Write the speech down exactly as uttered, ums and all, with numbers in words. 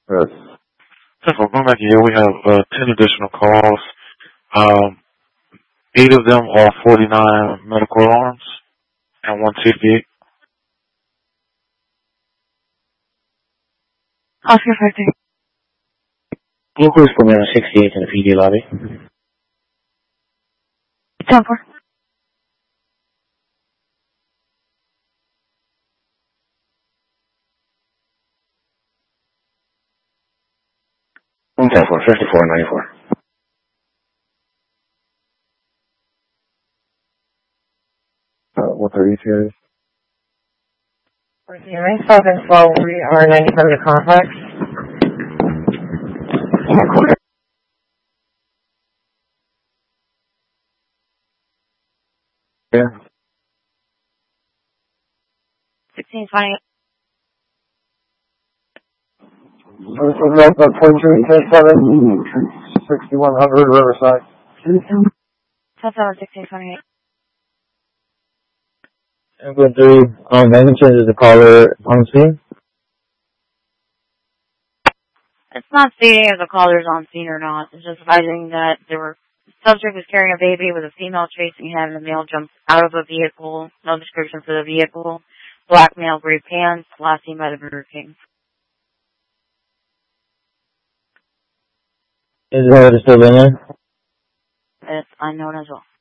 Yes. Central, going back here, we have uh, ten additional calls. Um, eight of them are forty-nine medical alarms and one safety-eight. Oscar fifty. Local is put me on sixty-eight in the P D lobby. ten four. ten four, fifty-four ninety-four. Uh, what's our E T As? We're hearing seven twelve. We are ninety-seven to complex. Yeah. sixteen twenty. No, no, twenty-two, ten seven, sixty-one hundred Riverside. ten seven, sixteen twenty-eight. Ambulance three, um, mentioned is the caller on scene. It's not stating if the caller's on scene or not. It's just advising that there were subject was carrying a baby with a female chasing him, and the male jumped out of a vehicle. No description for the vehicle. Black male, gray pants, last seen by the Burger King. Is the still in there? It's unknown as well.